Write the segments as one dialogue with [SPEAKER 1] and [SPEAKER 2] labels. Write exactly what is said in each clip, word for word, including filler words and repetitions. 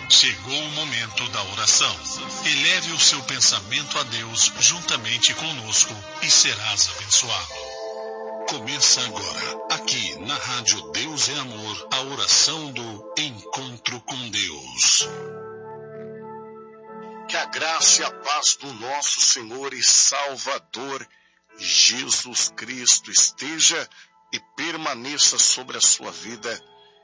[SPEAKER 1] Chegou o momento da oração. Eleve o seu pensamento a Deus juntamente conosco e serás abençoado. Começa agora, aqui na Rádio Deus é Amor, a oração do Encontro com Deus.
[SPEAKER 2] Que a graça e a paz do nosso Senhor e Salvador Jesus Cristo esteja e permaneça sobre a sua vida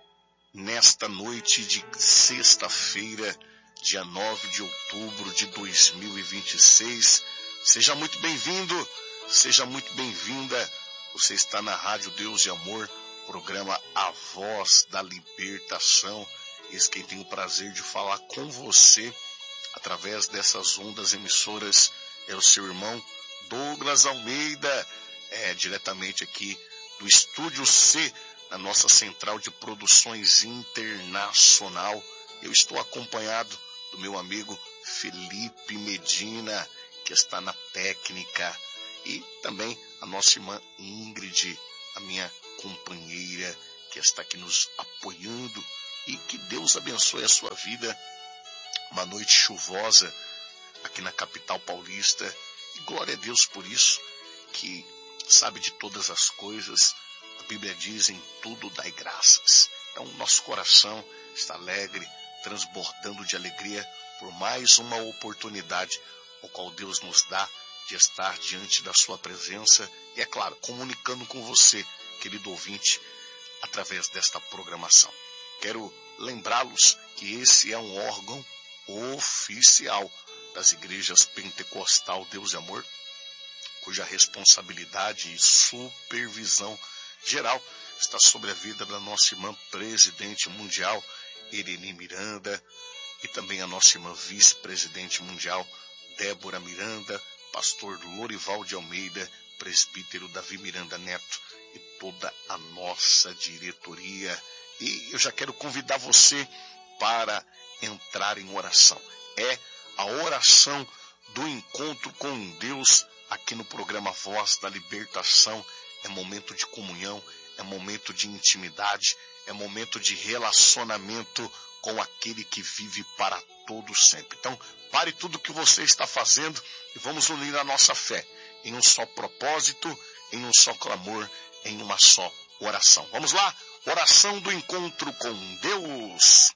[SPEAKER 2] nesta noite de sexta-feira, dia nove de outubro de dois mil e vinte e seis. Seja muito bem-vindo, seja muito bem-vinda. Você está na Rádio Deus e Amor, programa A Voz da Libertação. Esse quem tem o prazer de falar com você através dessas ondas emissoras é o seu irmão Douglas Almeida, é, diretamente aqui do Estúdio C, na nossa central de produções internacional. Eu estou acompanhado do meu amigo Felipe Medina, que está na técnica, e também a nossa irmã Ingrid, a minha companheira, que está aqui nos apoiando. E que Deus abençoe a sua vida. Uma noite chuvosa aqui na capital paulista, e glória a Deus por isso, que sabe de todas as coisas. A Bíblia diz: em tudo dai graças. Então nosso coração está alegre, transbordando de alegria por mais uma oportunidade, o qual Deus nos dá de estar diante da sua presença e, é claro, comunicando com você, querido ouvinte, através desta programação. Quero lembrá-los que esse é um órgão oficial das igrejas Pentecostal Deus e Amor, cuja responsabilidade e supervisão geral está sobre a vida da nossa irmã presidente mundial, Irene Miranda, e também a nossa irmã vice-presidente mundial, Débora Miranda, pastor Lorival de Almeida, presbítero Davi Miranda Neto e toda a nossa diretoria. E eu já quero convidar você para entrar em oração. É a oração do encontro com Deus aqui no programa Voz da Libertação. É momento de comunhão, é momento de intimidade, é momento de relacionamento com aquele que vive para todo sempre. Então, pare tudo o que você está fazendo e vamos unir a nossa fé em um só propósito, em um só clamor, em uma só oração. Vamos lá? Oração do encontro com Deus.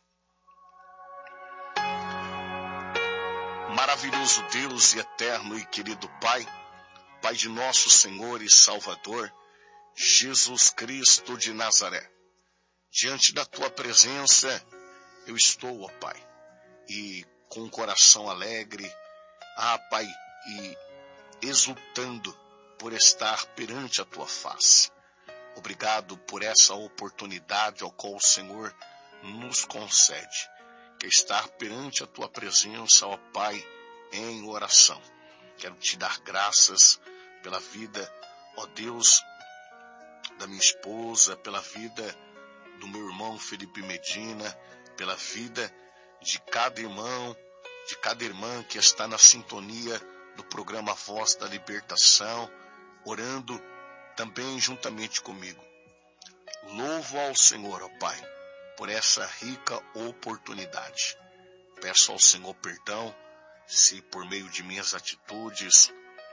[SPEAKER 2] Maravilhoso Deus e eterno e querido Pai, Pai de nosso Senhor e Salvador, Jesus Cristo de Nazaré, diante da Tua presença eu estou, ó Pai, e com o coração alegre, ah Pai, e exultando por estar perante a Tua face. Obrigado por essa oportunidade ao qual o Senhor nos concede, que é estar perante a Tua presença, ó Pai, em oração. Quero Te dar graças pela vida, ó Deus, da minha esposa, pela vida do meu irmão Felipe Medina, pela vida de cada irmão, de cada irmã que está na sintonia do programa Voz da Libertação, orando também juntamente comigo. Louvo ao Senhor, ó Pai, por essa rica oportunidade. Peço ao Senhor perdão se por meio de minhas atitudes,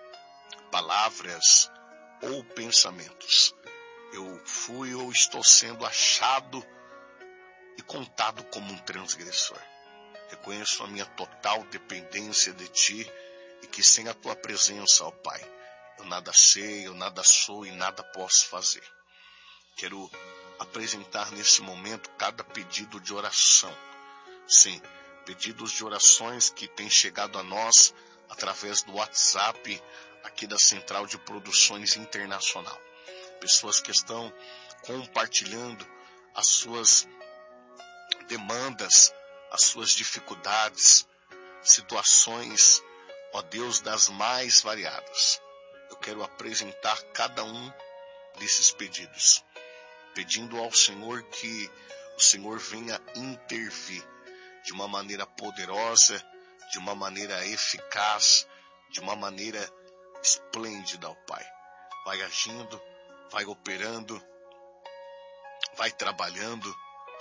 [SPEAKER 2] palavras ou pensamentos eu fui ou estou sendo achado e contado como um transgressor. Reconheço a minha total dependência de Ti e que sem a Tua presença, ó Pai, eu nada sei, eu nada sou e nada posso fazer. Quero apresentar nesse momento cada pedido de oração. Sim, pedidos de orações que têm chegado a nós através do WhatsApp aqui da Central de Produções Internacional. Pessoas que estão compartilhando as suas demandas, as suas dificuldades, situações, ó Deus, das mais variadas. Eu quero apresentar cada um desses pedidos, pedindo ao Senhor que o Senhor venha intervir de uma maneira poderosa, de uma maneira eficaz, de uma maneira esplêndida, ó Pai. Vai agindo, vai operando, vai trabalhando,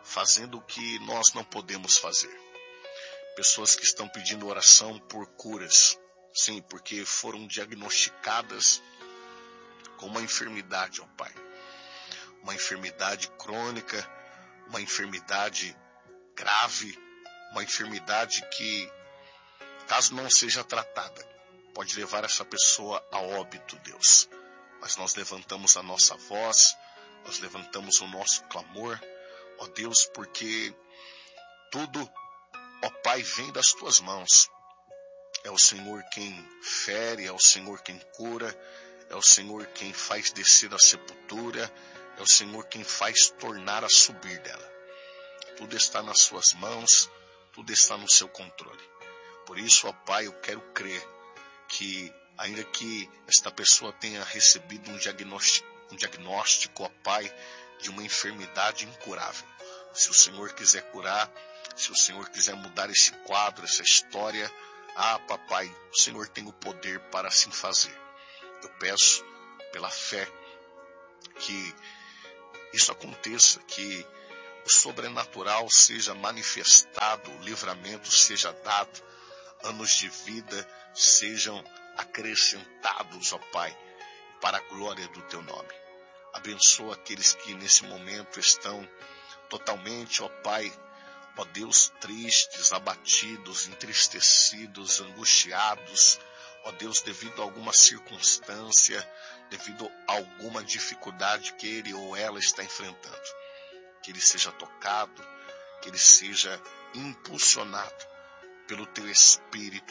[SPEAKER 2] fazendo o que nós não podemos fazer. Pessoas que estão pedindo oração por curas, sim, porque foram diagnosticadas com uma enfermidade, ó Pai. Uma enfermidade crônica, uma enfermidade grave, uma enfermidade que, caso não seja tratada, pode levar essa pessoa a óbito, Deus. Mas nós levantamos a nossa voz, nós levantamos o nosso clamor, ó Deus, porque tudo, ó Pai, vem das tuas mãos. É o Senhor quem fere, é o Senhor quem cura, é o Senhor quem faz descer a sepultura, é o Senhor quem faz tornar a subir dela. Tudo está nas suas mãos, tudo está no seu controle. Por isso, ó Pai, eu quero crer que, ainda que esta pessoa tenha recebido um diagnóstico, um diagnóstico, ó Pai, de uma enfermidade incurável, se o Senhor quiser curar, se o Senhor quiser mudar esse quadro, essa história, ah, papai, o Senhor tem o poder para assim fazer. Eu peço, pela fé, que isso aconteça, que o sobrenatural seja manifestado, o livramento seja dado, anos de vida sejam acrescentados, ó Pai, para a glória do Teu nome. Abençoa aqueles que nesse momento estão totalmente, ó Pai, ó Deus, tristes, abatidos, entristecidos, angustiados, ó Deus, devido a alguma circunstância, devido a alguma dificuldade que ele ou ela está enfrentando. Que ele seja tocado, que ele seja impulsionado pelo Teu Espírito